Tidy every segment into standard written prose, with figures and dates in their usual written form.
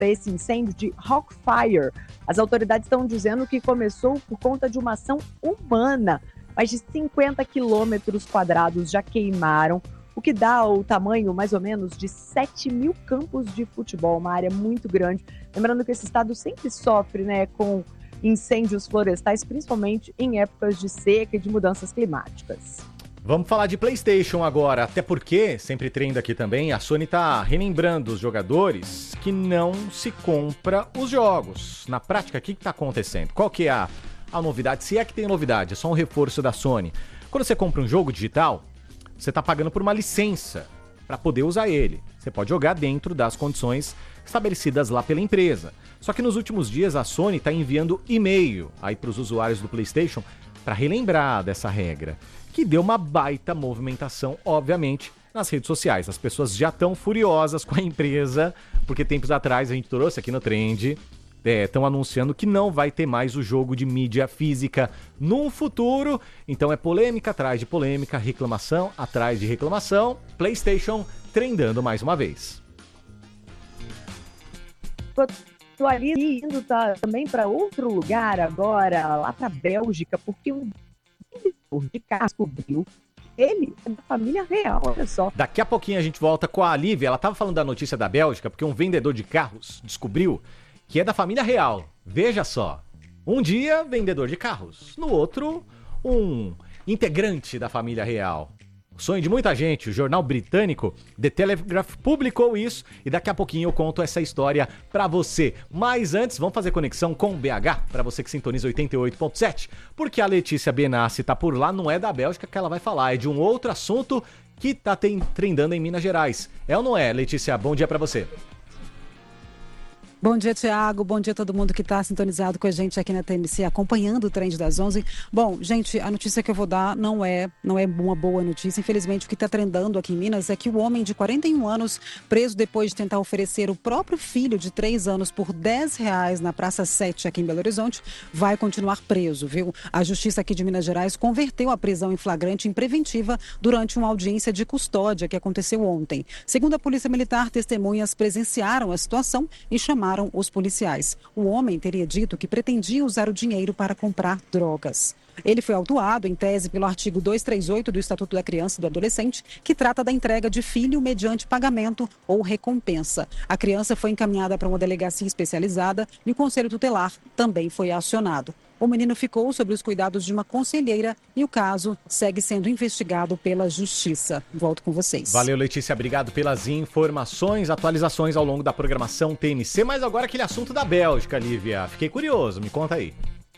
esse incêndio de Hawkfire. As autoridades estão dizendo que começou por conta de uma ação humana. Mais de 50 quilômetros quadrados já queimaram, o que dá o tamanho, mais ou menos, de 7.000 campos de futebol, uma área muito grande. Lembrando que esse estado sempre sofre, né, com incêndios florestais, principalmente em épocas de seca e de mudanças climáticas. Vamos falar de PlayStation agora, até porque, sempre treinando aqui também, a Sony tá relembrando os jogadores que não se compra os jogos. Na prática, o que tá acontecendo? Qual que é a novidade? Se é que tem novidade, é só um reforço da Sony. Quando você compra um jogo digital, você tá pagando por uma licença para poder usar ele. Você pode jogar dentro das condições estabelecidas lá pela empresa. Só que nos últimos dias a Sony está enviando e-mail aí para os usuários do PlayStation para relembrar dessa regra, que deu uma baita movimentação, obviamente, nas redes sociais. As pessoas já estão furiosas com a empresa, porque tempos atrás a gente trouxe aqui no Trend, estão anunciando que não vai ter mais o jogo de mídia física no futuro. Então é polêmica atrás de polêmica, reclamação atrás de reclamação. PlayStation trendando mais uma vez. Tô ali indo também para outro lugar agora, lá para Bélgica, porque um vendedor de carro descobriu ele é da família real, olha só. Daqui a pouquinho a gente volta com a Lívia. Ela estava falando da notícia da Bélgica, porque um vendedor de carros descobriu que é da família real. Veja só, um dia vendedor de carros, no outro um integrante da família real. O sonho de muita gente, o jornal britânico The Telegraph publicou isso e daqui a pouquinho eu conto essa história pra você. Mas antes, vamos fazer conexão com o BH, pra você que sintoniza 88.7, porque a Letícia Benassi tá por lá, não é da Bélgica que ela vai falar, é de um outro assunto que tá trendando em Minas Gerais. É ou não é, Letícia? Bom dia pra você. Bom dia, Thiago. Bom dia a todo mundo que está sintonizado com a gente aqui na TMC, acompanhando o Trend das 11. Bom, gente, a notícia que eu vou dar não é uma boa notícia. Infelizmente, o que está trendando aqui em Minas é que o homem de 41 anos, preso depois de tentar oferecer o próprio filho de 3 anos por R$10 na Praça 7 aqui em Belo Horizonte, vai continuar preso, viu? A Justiça aqui de Minas Gerais converteu a prisão em flagrante em preventiva durante uma audiência de custódia que aconteceu ontem. Segundo a Polícia Militar, testemunhas presenciaram a situação e chamaram os policiais. O homem teria dito que pretendia usar o dinheiro para comprar drogas. Ele foi autuado, em tese, pelo artigo 238 do Estatuto da Criança e do Adolescente, que trata da entrega de filho mediante pagamento ou recompensa. A criança foi encaminhada para uma delegacia especializada e o Conselho Tutelar também foi acionado. O menino ficou sob os cuidados de uma conselheira e o caso segue sendo investigado pela Justiça. Volto com vocês. Valeu, Letícia. Obrigado pelas informações, atualizações ao longo da programação TMC. Mas agora aquele assunto da Bélgica, Lívia. Fiquei curioso, me conta aí.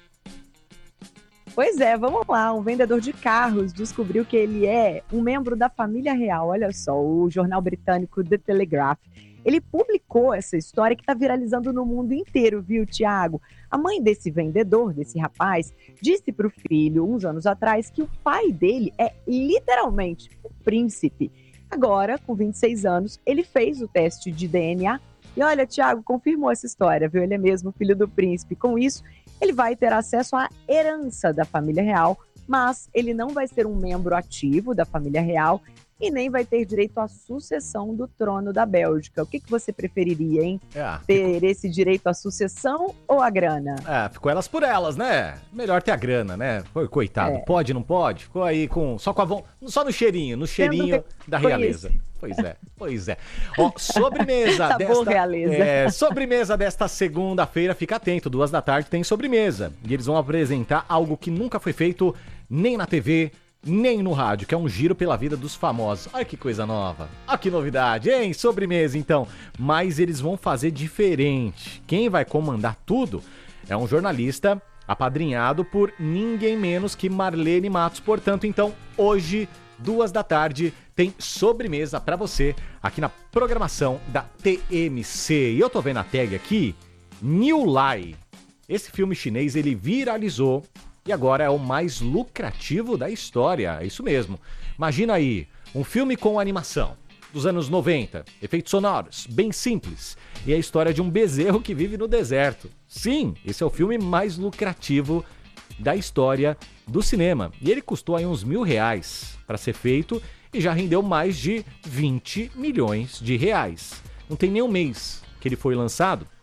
Pois é, vamos lá. Um vendedor de carros descobriu que ele é um membro da família real. Olha só, o jornal britânico The Telegraph. Ele publicou essa história que está viralizando no mundo inteiro, viu, Thiago? A mãe desse vendedor, desse rapaz, disse para o filho, uns anos atrás, que o pai dele é literalmente um príncipe. Agora, com 26 anos, ele fez o teste de DNA e olha, Thiago, confirmou essa história, viu? Ele é mesmo filho do príncipe. Com isso, ele vai ter acesso à herança da família real, mas ele não vai ser um membro ativo da família real e nem vai ter direito à sucessão do trono da Bélgica. O que você preferiria, hein? Ter esse direito à sucessão ou à grana? Ficou elas por elas, né? Melhor ter a grana, né? Coitado, pode, não pode? Ficou aí só no cheirinho da realeza. Pois é. Ó, sobremesa sobremesa desta segunda-feira, fica atento, 14h tem sobremesa. E eles vão apresentar algo que nunca foi feito nem na TV, nem no rádio, que é um giro pela vida dos famosos. Olha que coisa nova, olha que novidade, hein? Sobremesa, então. Mas eles vão fazer diferente. Quem vai comandar tudo é um jornalista apadrinhado por ninguém menos que Marlene Matos. Portanto, então, hoje, 14h, tem sobremesa pra você aqui na programação da TMC. E eu tô vendo a tag aqui, New Lai. Esse filme chinês, ele viralizou e agora é o mais lucrativo da história, é isso mesmo. Imagina aí, um filme com animação dos anos 90, efeitos sonoros, bem simples, e a história de um bezerro que vive no deserto. Sim, esse é o filme mais lucrativo da história do cinema. E ele custou aí uns R$1.000 para ser feito e já rendeu mais de 20 milhões de reais. Não tem nem um mês que ele foi lançado,